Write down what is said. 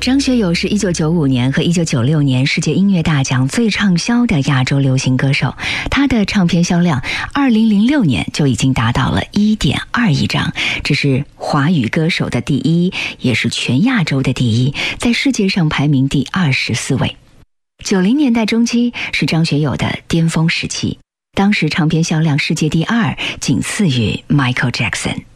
张学友是1995年和1996年世界音乐大奖最畅销的亚洲流行歌手，他的唱片销量2006年就已经达到了1.2亿张，这是华语歌手的第一，也是全亚洲的第一，在世界上排名第24位。90年代中期是张学友的巅峰时期，当时唱片销量世界第二，仅次于 Michael Jackson。